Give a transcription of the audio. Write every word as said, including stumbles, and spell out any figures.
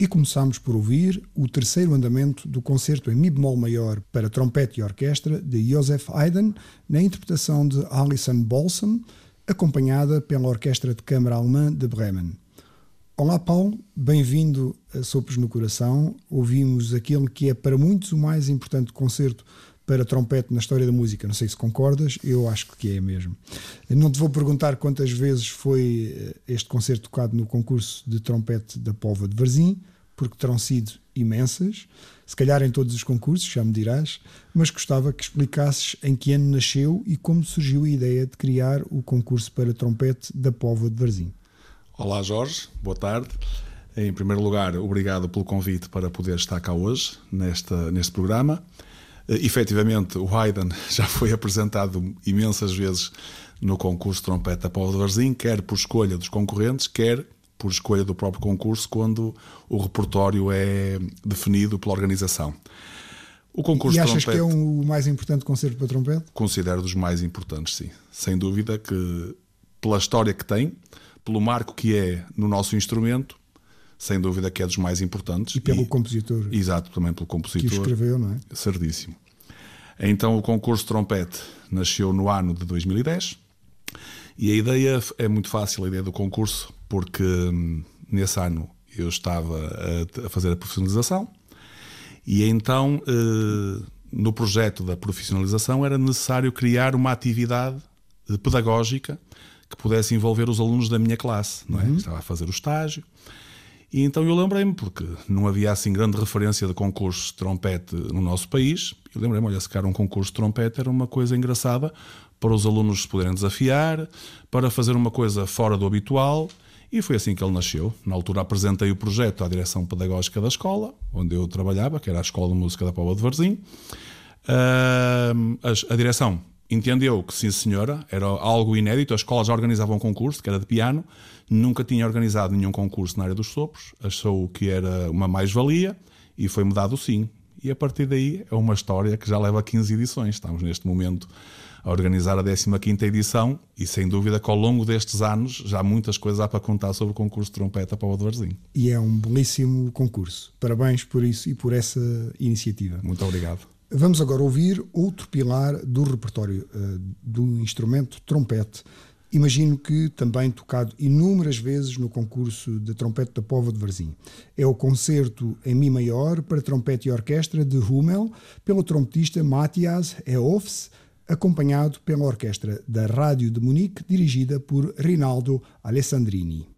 E começamos por ouvir o terceiro andamento do concerto em Mi bemol maior para trompete e orquestra de Joseph Haydn, na interpretação de Alison Bolson, acompanhada pela Orquestra de Câmara Alemã de Bremen. Olá Paulo, bem-vindo a Sopros no Coração. Ouvimos aquele que é para muitos o mais importante concerto para trompete na história da música. Não sei se concordas, eu acho que é mesmo. Não te vou perguntar quantas vezes foi este concerto tocado no concurso de trompete da Póvoa de Varzim, porque terão sido imensas, se calhar em todos os concursos, já me dirás, mas gostava que explicasses em que ano nasceu e como surgiu a ideia de criar o concurso para trompete da Póvoa de Varzim. Olá Jorge, boa tarde. Em primeiro lugar, obrigado pelo convite para poder estar cá hoje, nesta, neste programa. Uh, efetivamente, o Haydn já foi apresentado imensas vezes no concurso de trompete da Póvoa de Varzim, quer por escolha dos concorrentes, quer por escolha do próprio concurso, quando o repertório é definido pela organização. O concurso e achas de trompete, que é o mais importante concerto para trompete? Considero dos mais importantes, sim. Sem dúvida que, pela história que tem, pelo marco que é no nosso instrumento, sem dúvida que é dos mais importantes. E pelo e, compositor. Exato, também pelo compositor. Que o escreveu, não é? Certíssimo. Então o concurso de trompete nasceu no ano de dois mil e dez e a ideia é muito fácil, a ideia do concurso, porque nesse ano eu estava a fazer a profissionalização e então no projeto da profissionalização era necessário criar uma atividade pedagógica que pudesse envolver os alunos da minha classe, não é? Uhum. Estava a fazer o estágio. E então eu lembrei-me, porque não havia assim grande referência de concursos de trompete no nosso país, eu lembrei-me, olha, se calhar um concurso de trompete era uma coisa engraçada para os alunos se poderem desafiar, para fazer uma coisa fora do habitual, e foi assim que ele nasceu. Na altura apresentei o projeto à direção pedagógica da escola, onde eu trabalhava, que era a Escola de Música da Póvoa de Varzim. Uh, a, a direção entendeu que, sim senhora, era algo inédito. A escola já organizava um concurso, que era de piano, nunca tinha organizado nenhum concurso na área dos sopros, achou que era uma mais-valia e foi-me dado o sim. E a partir daí é uma história que já leva quinze edições. Estamos neste momento a organizar a décima quinta edição e sem dúvida que ao longo destes anos já há muitas coisas há para contar sobre o concurso de trompete da Póvoa de Varzim. E é um belíssimo concurso. Parabéns por isso e por essa iniciativa. Muito obrigado. Vamos agora ouvir outro pilar do repertório uh, do instrumento trompete. Imagino que também tocado inúmeras vezes no concurso de trompete da Póvoa de Varzim. É o concerto em Mi maior para trompete e orquestra de Hummel, pelo trompetista Matthias Eofs, acompanhado pela orquestra da Rádio de Munique, dirigida por Rinaldo Alessandrini.